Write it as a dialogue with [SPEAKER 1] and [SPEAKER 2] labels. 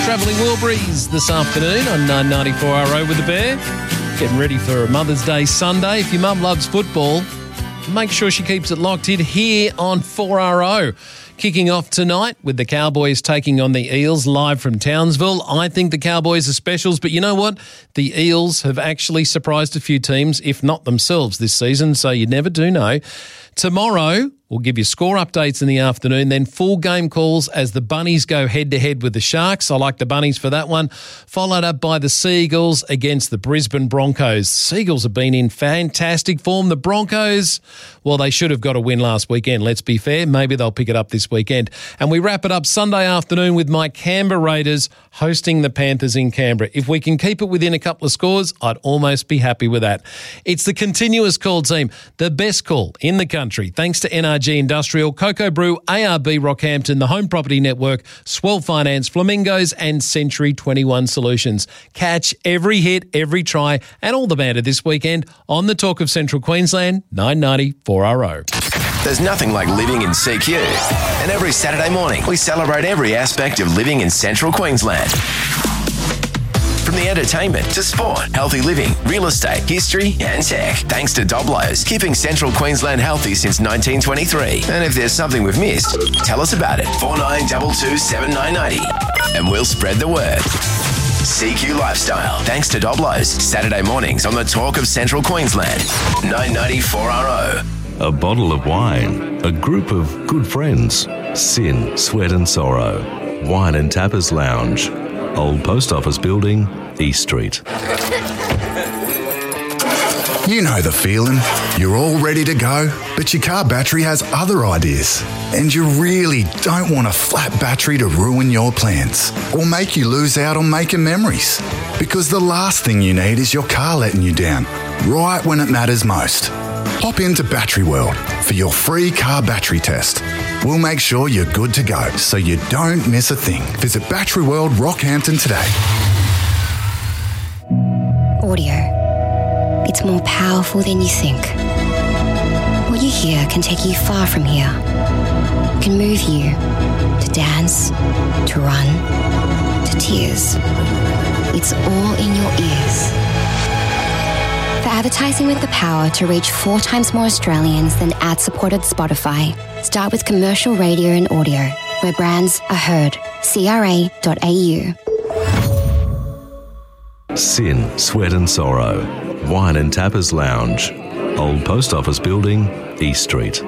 [SPEAKER 1] Travelling Wilburys this afternoon on 994RO with the Bear. Getting ready for Mother's Day Sunday. If your mum loves football, make sure she keeps it locked in here on 4RO. Kicking off tonight with the Cowboys taking on the Eels live from Townsville. I think the Cowboys are specials, but you know what? The Eels have actually surprised a few teams, if not themselves, this season, so you never do know. Tomorrow, we'll give you score updates in the afternoon, then full game calls as the Bunnies go head-to-head with the Sharks. I like the Bunnies for that one. Followed up by the Seagulls against the Brisbane Broncos. Seagulls have been in fantastic form. The Broncos, well, they should have got a win last weekend, let's be fair. Maybe they'll pick it up this weekend. And we wrap it up Sunday afternoon with my Canberra Raiders hosting the Panthers in Canberra. If we can keep it within a couple of scores, I'd almost be happy with that. It's the continuous call team, the best call in the country. Thanks to NRG Industrial, Cocoa Brew, ARB Rockhampton, the Home Property Network, Swell Finance, Flamingos and Century 21 Solutions. Catch every hit, every try and all the banter this weekend on the Talk of Central Queensland, 990 4RO.
[SPEAKER 2] There's nothing like living in CQ. And every Saturday morning, we celebrate every aspect of living in Central Queensland. From the entertainment to sport, healthy living, real estate, history and tech. Thanks to Doblo's, keeping Central Queensland healthy since 1923. And if there's something we've missed, tell us about it. 4922 7990 and we'll spread the word. CQ Lifestyle. Thanks to Doblo's. Saturday mornings on the Talk of Central Queensland. 990 4RO.
[SPEAKER 3] A bottle of wine, a group of good friends, sin, sweat and sorrow, wine and tappers lounge, Old Post Office Building, East Street.
[SPEAKER 4] You know the feeling. You're all ready to go, but your car battery has other ideas. And you really don't want a flat battery to ruin your plans or make you lose out on making memories. Because the last thing you need is your car letting you down, right when it matters most. Hop into Battery World for your free car battery test. We'll make sure you're good to go so you don't miss a thing. Visit Battery World Rockhampton today.
[SPEAKER 5] Audio. It's more powerful than you think. What you hear can take you far from here. It can move you to dance, to run, to tears. It's all in your ears. For advertising with the power to reach 4 times more Australians than ad-supported Spotify, start with commercial radio and audio, where brands are heard. CRA.au.
[SPEAKER 3] Sin, sweat and sorrow, wine and tappers lounge, Old Post Office Building, East Street.